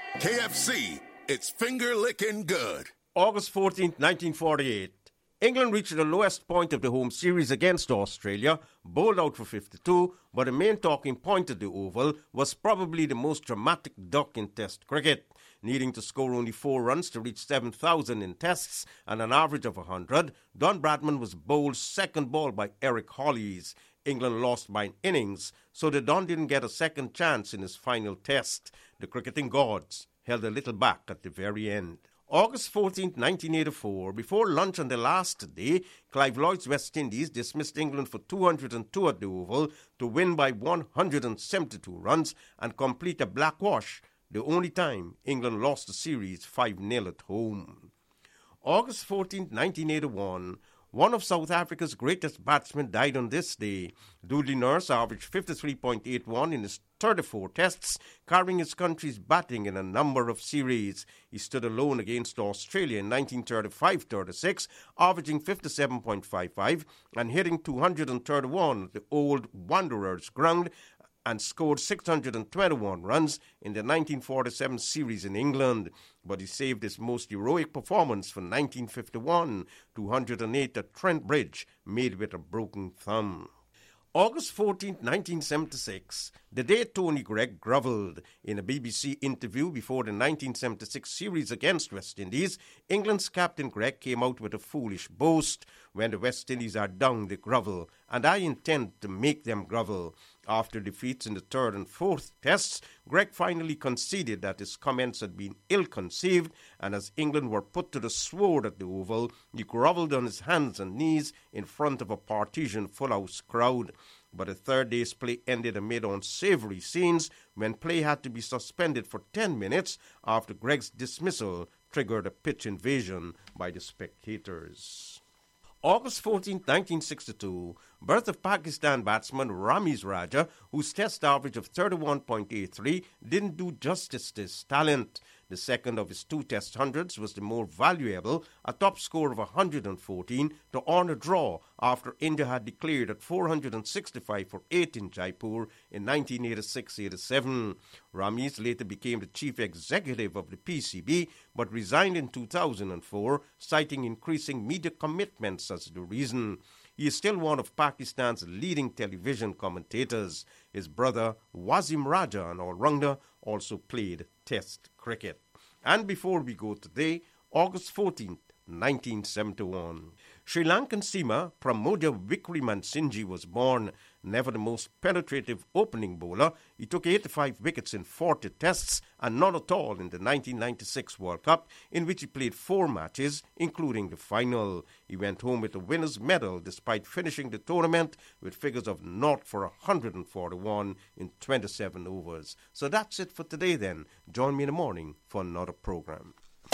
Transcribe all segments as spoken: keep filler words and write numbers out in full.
K F C, it's finger-licking good. August fourteenth, nineteen forty-eight. England reached the lowest point of the home series against Australia, bowled out for fifty-two, but the main talking point at the Oval was probably the most dramatic duck in Test cricket. Needing to score only four runs to reach seven thousand in Tests and an average of one hundred, Don Bradman was bowled second ball by Eric Hollies. England lost by an innings, so the Don didn't get a second chance in his final Test. The cricketing gods held a little back at the very end. August fourteenth, nineteen eighty-four, before lunch on the last day, Clive Lloyd's West Indies dismissed England for two hundred two at the Oval to win by one hundred seventy-two runs and complete a blackwash, the only time England lost the series five nil at home. August fourteenth, nineteen eighty-one, one of South Africa's greatest batsmen died on this day. Dudley Nurse averaged fifty-three point eight one in his thirty-four tests, carrying his country's batting in a number of series. He stood alone against Australia in nineteen thirty-five thirty-six, averaging fifty-seven point five five and hitting two hundred thirty-one at the old Wanderers ground, and scored six hundred twenty-one runs in the nineteen forty-seven series in England. But he saved his most heroic performance for nineteen fifty-one, two hundred eight at Trent Bridge, made with a broken thumb. August fourteenth, nineteen seventy-six, the day Tony Greig grovelled. In a B B C interview before the nineteen seventy-six series against West Indies, England's captain Greig came out with a foolish boast. When the West Indies are down, they grovel, and I intend to make them grovel. After defeats in the third and fourth tests, Greig finally conceded that his comments had been ill-conceived, and as England were put to the sword at the Oval, he grovelled on his hands and knees in front of a partisan full-house crowd. But the third day's play ended amid unsavoury scenes when play had to be suspended for ten minutes after Greig's dismissal triggered a pitch invasion by the spectators. August fourteenth, nineteen sixty-two, birth of Pakistan batsman Ramiz Raja, whose test average of thirty-one point eight three didn't do justice to his talent. The second of his two test hundreds was the more valuable, a top score of one hundred fourteen to earn a draw after India had declared at four hundred sixty-five for eight in Jaipur in nineteen eighty-six eighty-seven. Ramiz later became the chief executive of the P C B but resigned in two thousand four, citing increasing media commitments as the reason. He is still one of Pakistan's leading television commentators. His brother, Wasim Raja, an all-rounder, also played Test cricket. And before we go today, August fourteenth, nineteen seventy-one, Sri Lankan seamer Pramoda Wickremesinghe was born. Never the most penetrative opening bowler, he took eighty-five wickets in forty tests and none at all in the nineteen ninety-six World Cup, in which he played four matches, including the final. He went home with a winner's medal despite finishing the tournament with figures of naught for one hundred forty-one in twenty-seven overs. So that's it for today then. Join me in the morning for another program.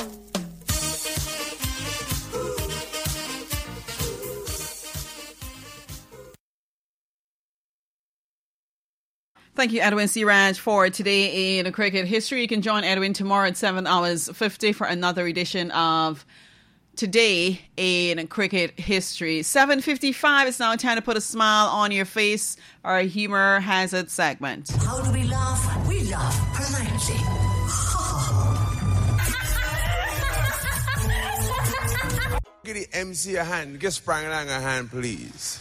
Thank you, Edwin Siraj, for today in cricket history. You can join Edwin tomorrow at seven hours fifty for another edition of Today in Cricket History. seven fifty-five, it's now time to put a smile on your face. Our Humor Hazard segment. How do we laugh? We laugh politely. Give the M C a hand. Get Sprang Lang a hand, please.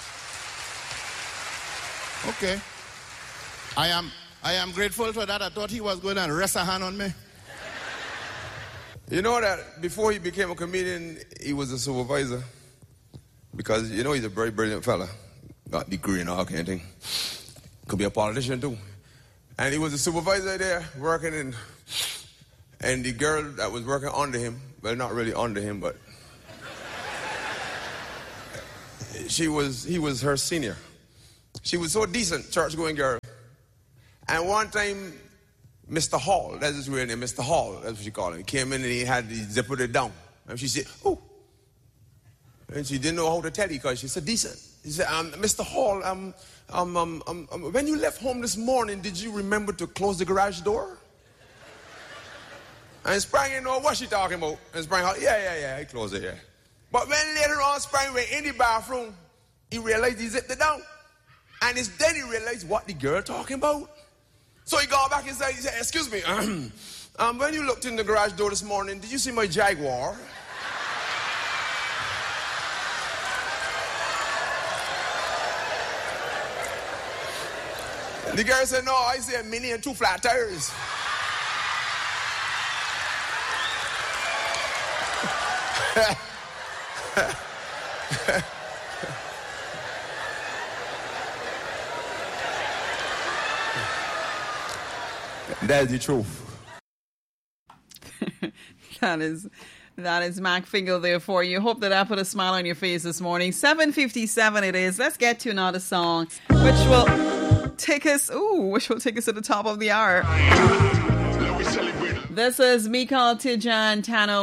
Okay. I am I am grateful for that. I thought he was going to rest a hand on me. You know that before he became a comedian, he was a supervisor. Because, you know, he's a very brilliant fella. Got a degree and all kind of thing. Could be a politician, too. And he was a supervisor there, working in... And the girl that was working under him, well, not really under him, but... She was, he was her senior. She was so decent, church-going girl. And one time, Mister Hall, that's his real name, Mister Hall, that's what she called him. He came in and he had, he zipped it down. And she said, oh. And she didn't know how to tell you because she's so decent. He said, um, Mister Hall, um, um, um, um, um, when you left home this morning, did you remember to close the garage door? And Sprang didn't know what she talking about. And Sprang, yeah, yeah, yeah, he closed it, yeah. But when later on Sprang went in the bathroom, he realized he zipped it down. And it's then he realized what the girl talking about. So he got back and said, he said excuse me, um, Um, when you looked in the garage door this morning, did you see my Jaguar? The girl said, no, I see a Mini and two flat tires. That's the truth. that is that is Mac Fingal there for you. Hope that I put a smile on your face this morning. seven fifty-seven it is. Let's get to another song, which will take us, ooh, which will take us to the top of the hour. This is Michael Tijan Tano